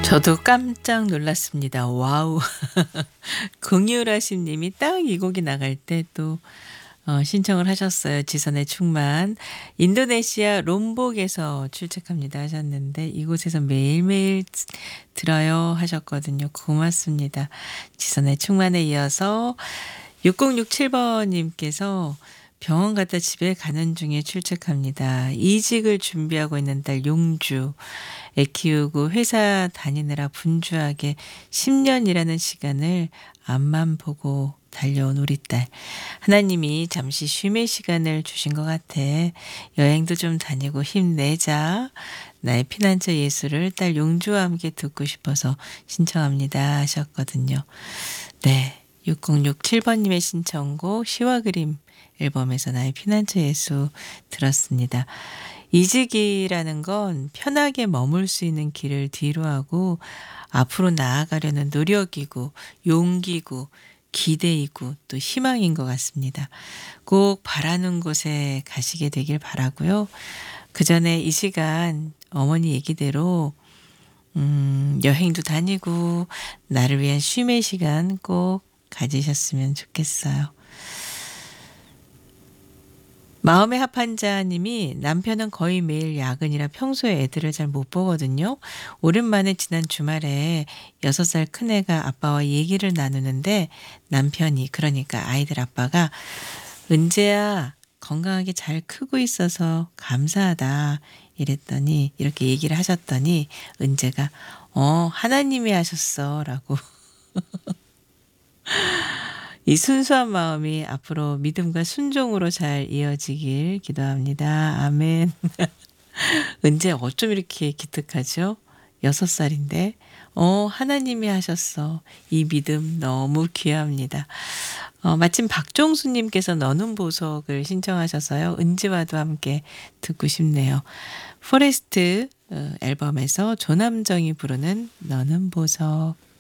저도 깜짝 놀랐습니다. 와우. 긍유라심 님이 딱 이 곡이 나갈 때 또 신청을 하셨어요. 지선의 충만. 인도네시아 롬복에서 출첵합니다 하셨는데 이곳에서 매일매일 들어요 하셨거든요. 고맙습니다. 지선의 충만에 이어서 6067번 님께서 병원 갔다 집에 가는 중에 출첵합니다. 이직을 준비하고 있는 딸 용주. 애 키우고 회사 다니느라 분주하게 10년이라는 시간을 앞만 보고 달려온 우리 딸. 하나님이 잠시 쉼의 시간을 주신 것 같아. 여행도 좀 다니고 힘내자. 나의 피난처 예수를 딸 용주와 함께 듣고 싶어서 신청합니다 하셨거든요. 네. 6067번님의 신청곡 시와 그림 앨범에서 나의 피난처 예수 들었습니다. 이직이라는 건 편하게 머물 수 있는 길을 뒤로하고 앞으로 나아가려는 노력이고 용기고 기대이고 또 희망인 것 같습니다. 꼭 바라는 곳에 가시게 되길 바라고요. 그 전에 이 시간 어머니 얘기대로 여행도 다니고 나를 위한 쉼의 시간 꼭 가지셨으면 좋겠어요. 마음의 합한자님이 남편은 거의 매일 야근이라 평소에 애들을 잘 못 보거든요. 오랜만에 지난 주말에 6살 큰애가 아빠와 얘기를 나누는데 남편이 그러니까 아이들 아빠가 은재야 건강하게 잘 크고 있어서 감사하다 이랬더니 이렇게 얘기를 하셨더니 은재가 하나님이 하셨어 라고 이 순수한 마음이 앞으로 믿음과 순종으로 잘 이어지길 기도합니다. 아멘. 은재 어쩜 이렇게 기특하죠? 6살인데 하나님이 하셨어. 이 믿음 너무 귀합니다. 마침 박종수님께서 너는 보석을 신청하셔서요. 은지와도 함께 듣고 싶네요. 포레스트 앨범에서 조남정이 부르는 너는 보석.